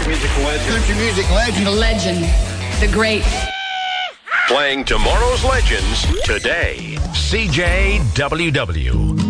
Country music legend. Country music legend. The legend. The great. Playing tomorrow's legends today. CJWW.